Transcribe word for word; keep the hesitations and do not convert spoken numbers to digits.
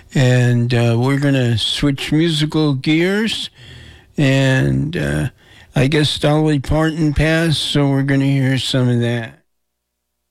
And uh, we're going to switch musical gears. And uh, I guess Dolly Parton passed, so we're going to hear some of that.